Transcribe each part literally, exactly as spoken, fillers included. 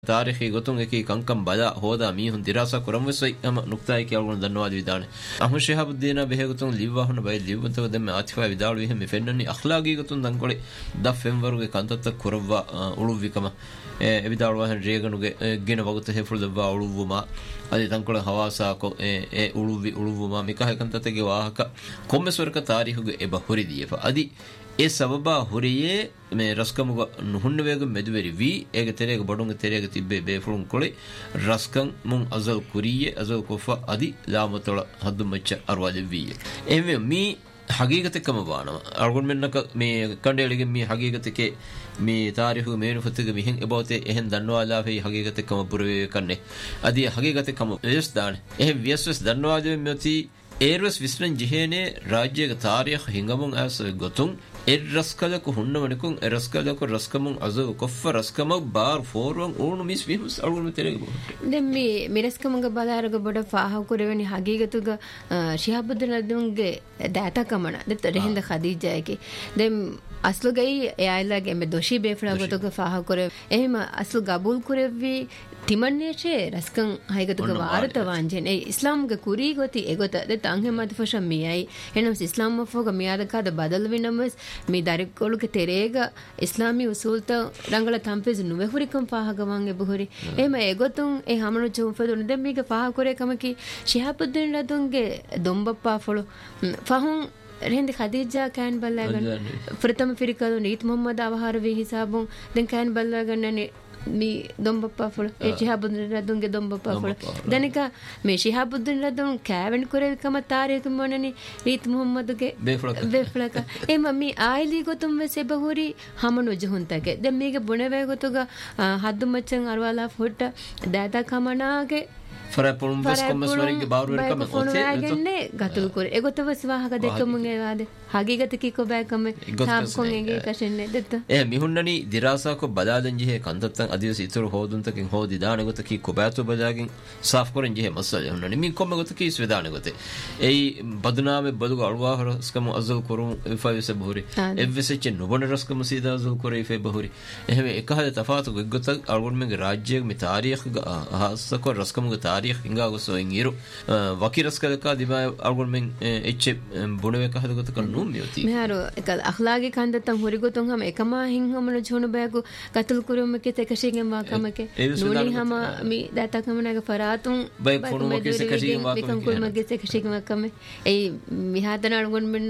ತಾರೀಖಿ ಗೊತ್ತುಂ ಏಕಿ ಕಂಕಂ ಬದ ಹೋದ ಮೀಹುನ್ ದಿರಾಸಾ ಕುರಂವಸೈ ಅಮ ನುಕ್ತಾಯಿ ಕಿ ಅಲ್ಗುಣ ದನ್ನವಾದ ವಿದಾನೆ Ahmed ಶಹಾಬುದ್ದೀನ ಬೆಹೆ ಗೊತ್ತುಂ ಲಿವ್ವಾಹುನ by ಲಿವ್ವಂತ ದೆಮ್ಮೆ ಆತಿಫಾ ವಿದಾಳು ವಿಹೆ me ಫೆನ್ನನಿ ಅಖ್ಲಾಗಿ ಗೊತ್ತುಂ ದಂಕೊಳೆ the ಫೆಂವರುಗೆ ಕಂತತ್ತ ಕುರವ್ವ ಉಳುವಿಕಮ A ವಿದಾಳು ವಹನ್ ರೇಗನುಗೆ ಗಿನ ವಗುತ ಹೆಫುಳು ದವ್ವ ಉಳುವುಮ ಅದಿ ದಂಕೊಳೆ ಹವಾಸಾಕೊ ಎ ಉಳುವಿ ಉಳುವುಮ ಮಿಕಹ ಕಂತತೆಗೆ ವಾಹಕ ಕೊಮ್ಮೆಸ್ವರಕ ತಾರೀಖುಗೆ ಎ ಬಹುರಿದಿಯಫ ಅದಿ ඒ සබබා හොරියේ මේ රස්කමුග නුහුන්න වේග මෙදුවරි වී ඒක තෙරේක බඩුංග තෙරේක තිබ්බේ බේෆුරුන් කොලේ රස්කම් මුන් අසල් කුරියේ අසල් කොෆා අදි ලාමතොල හද්දු මච්ච අරවාදෙ වී එමෙ මී හගීගතකම වානවා අල්ගොන් මෙන්නක මේ කණ්ඩේලිගෙ මේ හගීගතකේ මේ තාරිහු මේනු ෆතුග මිහෙන් එබෝතේ එහෙන් දන්නවාලා වේ හගීගතකම පුරවේ කන්නේ අදි හගීගතකම එස් දාන එහෙන් වියස්වස් දන්නවාදෙ මෙති ඒර්වස් විස්රන් ජිහේනේ රාජ්‍යක තාරිඛ හිඟමුන් ඇස ගොතුන් එර් රස්කලක හුන්නවනිකුන් එ රස්කලක රස්කමුන් අසව කොෆ රස්කමක් බාර් ෆෝරුවන් ඕනු මිස් විහුස් අල්ගොන් මෙතරේ බෝ දැන් මේ මිරස්කමක බලාරක බඩ ෆාහ කුරවෙනි හගීගතුග ශිහාබුද්දීන් රදුන්ගේ දාතකමන දෙත රෙහින්ද ඛදීජාගේ දැන් අස්ලු ගයි එයාලගේ මේ දොෂි බේෆලා ගොතක ෆාහ කුර එහෙම අස්ලු ගබුල් කුරෙවි තිමන්නේෂේ රස්කන් හයිගතුග වාරත වංජෙන් ඒ ඉස්ලාම්ගේ කුරී ගොති එගොත දෙත අංගෙමත් ෆෂම් මියයි එනම් ඉස්ලාම් මෆෝග මියාදකද බදල් විනමස් මේ දරිකොලුගේ තෙරේග ඉස්ලාමී උසූල්ත රංගල තම්පෙස් නුවෙහුරිකම් ෆාහගවන් එබුහුරි එහෙම එගොතුන් ඒ හමනු චුම්ෆදුන දෙම් මේක ෆාහ කුරේ කමකි ශිහාබුද්දීන් රදුන්ගේ දොම්බප්පා ෆොලු ෆහුන් රෙහින්ද ඛදීජා කෑන් බල්ලාගන්න ප්‍රථම ෆිරිකලු නීත් මොහම්මද් අවහාර වේ හිසාබුන් දැන් කෑන් බල්ලාගන්නනේ මේ දොම්බප්පා ෆොල ඒ ශිහාබුද්දීන් රදුන්ගේ දොම්බප්පා ෆොල දැනික මේ ශිහාබුද්දීන් රදුන් කෑවෙන් කුරේකම තාරියක මොනනි රීත් මොහම්මදුගේ බෙෆ්ලක එම මේ ආයිලි ගොතුම් වෙසේ බහුරි හමනු ජහුන්තගේ දැන් මේක බොනවේ ගොතුග හද්දු මච්චන් අරවාලා ෆොට්ට දාතා කමනාගේ ಫರಪುಂ ಬಸ್ ಕೊಮ್ಮಸ್ ವರಿಗೆ ಬಾರು ಕಮ ಓತೆ ಆಗන්නේ ගතුල් කුර ඒගොතවස් වාහක දෙකම ගේවාද හගීගත කිකෝ බෑකම තාම් කොන් එගේ කෂෙන්නේ දෙත එ මිහුන්නනි දිරාසා කො බදාදන් ජිහෙ කන්තත්තන් අදියස ඉතුරු හොදුන් තකින් හොදි දාන ගොත කි කොබෑතු බදාගින් සාෆ් කරන් ජිහෙ මස්සල් හුන්නනි මින් කොම ගොත කි ස්වේදාන ගොත එයි බදුනාමේ බදුග අල්වාහ රස්කම අසල් කුරුම් ෆයිස බහුරි එව්වෙසෙච නොබන රස්කම සීදා අසල් කුරේ ෆේ බහුරි එහෙම එකහද තෆාතු ගොත අල්ගොන් මෙගේ රාජ්‍යයේ මේ තාරීඛ හස්සක රස්කම ගේ තාරීඛ ಇಂಗಾ ಗೊಸೋ ಇಂಗಿರು ವಕಿರಸ್ಕದಕ ದಿಬಾ ಅಲ್ಗೊನ್ ಮೆನ್ ಎಚ್ ಬುಣವೆ ಕಹದ ಗೊತ ಕನ್ನು ಮಿಯತಿ මෙහාර එක අඛලාගේ කන්දතම් හොරි ගොතොන් හැම එකම හින් හමන ජොන බෑගු කතුල් කුරුම කෙත එකශිගෙන් වාකමක නෝනි හැම මි දාතකමනගේ ෆරාතුන් බයි ෆොනුමගේ එකශිගෙන් වාකමක කුරුමගේ එකශිගෙන් වාකම ඒ මිහාදන අල්ගොන් මෙන්න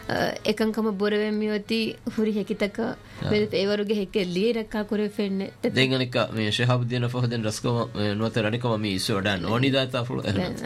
එකංකම බොරවෙ මියති හොරි හැකිතක මෙල් ඒවරුගේ හෙක ලීරක්කා කුරෙ ෆෙන්නේ දෙංගනික මේ ශහාබුද්දීන ෆහදෙන් රස්කම නොතර අනිකම මි ඉස්සෝඩන් ඕනිදාත ෆුල්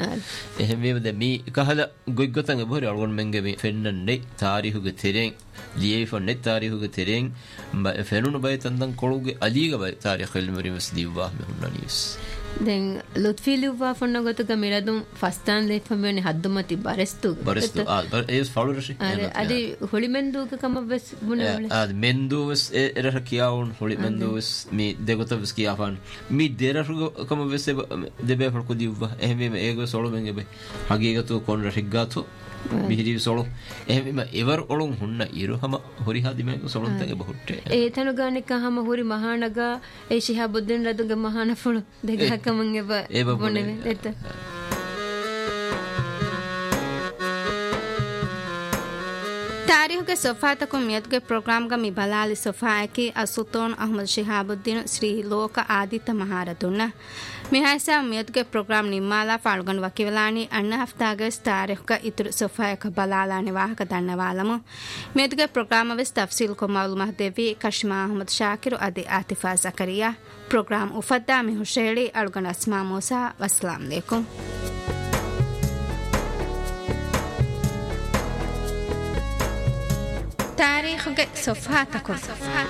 එහෙම වේද මේ කහල ගොයිගතන් බොරි අල්ගොන් මෙන්ගේ මේ ෆෙන්නන්නේ තාරිහුගේ තෙරෙන් ලියේෆොන්නේ තාරිහුගේ තෙරෙන් ෆෙනුන බය තන්දන් කොළුගේ අලීගේ බය තාරිඛ ඉල්මරිවස් දිවවා මෙහුන්නනිස් දැන් ලොත්ෆි ලිව්වා ෆොන්න ගොතක මිරදුම් ෆස්තාන් ලේෆමෙන්නේ හද්දුමති බරස්තු බරස්තු ආ ඒස් ෆලුරෂි අදි හොලි මෙන්දුක කම වෙස් බුනවල ආ මෙන්දුවස් එරහ කියාවුන් හොලි මෙන්දුවස් මේ දෙගොතවස් කියාෆන් මේ දෙරහ කම වෙස් දෙබේ ෆල් කුදිව්වා එහෙම මේක සොළු මෙන්ගේ බේ හගීගතු කොන් රහිග්ගාතු මිහිරි සොළු එහෙම එවර් ඔලුන් හුන්න ඉරුහම හොරි හදිමේ සොළුන් තගේ බහුට්ටේ ඒ තනු ගානික හැම හොරි මහානගා ඒ ශිහාබුද්දීන් රදුගේ මහාන ෆුළු දෙකකම එව බොනේ එත ತಾರೀಖುಗೆ ಸೊಫಾತಕು ಮಿಯತ್ಗೆ ಪ್ರೋಗ್ರಾಮ್ಗ ಮಿ ಬಲಾಲಿ ಸೊಫಾಯಕಿ ಅಸುತೋನ್ ಅಹಮದ್ ಶಿಹಾಬುದ್ದೀನ್ ಶ್ರೀ ಲೋಕ ಆದಿತ್ಯ ಮಹಾರಥುನ್ನ ಮಿಹಾಸ ಮಿಯತ್ಗೆ ಪ್ರೋಗ್ರಾಮ್ ನಿಮ್ಮಾಲ ಫಾಲ್ಗನ್ ವಕಿವಲಾನಿ ಅಣ್ಣ ಹಫ್ತಾಗೆ ತಾರೀಖುಗ ಇತುರು ಸೊಫಾಯಕ ಬಲಾಲಾನಿ ವಾಹಕ ದನ್ನವಾಲಮು ಮಿಯತ್ಗೆ ಪ್ರೋಗ್ರಾಮ್ ವೆಸ್ ತಫ್ಸೀಲ್ ಕೊ ಮೌಲ್ ಮಹದೇವಿ ಕಶ್ಮಾ ಅಹಮದ್ ಶಾಕಿರು ಅದಿ ಆತಿಫಾ ಜಕರಿಯಾ ಪ್ರೋಗ್ರಾಮ್ ಉಫದ್ದಾ ಮಿ ಹುಶೇಳಿ ಅಲ್ಗನ್ ಅಸ್ಮಾ ಮೂಸಾ ವಸ್ಸಲಾಂ ಅಲೈಕುಂ ತಾರೀಖುಗೆ ಸೊಫಾತಕು